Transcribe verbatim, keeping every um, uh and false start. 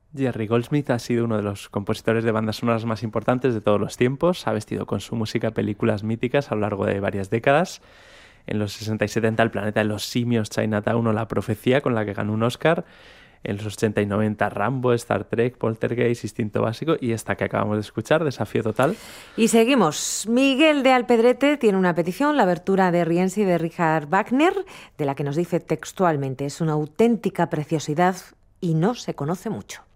Jerry Goldsmith ha sido uno de los compositores de bandas sonoras más importantes de todos los tiempos. Ha vestido con su música películas míticas a lo largo de varias décadas. En los sesenta y setenta, El planeta de los simios, Chinatown o La profecía, con la que ganó un Oscar. En los ochenta y noventa, Rambo, Star Trek, Poltergeist, Instinto básico y esta que acabamos de escuchar, Desafío total. Y seguimos. Miguel de Alpedrete tiene una petición, la abertura de Rienzi de Richard Wagner, de la que nos dice textualmente: es una auténtica preciosidad y no se conoce mucho.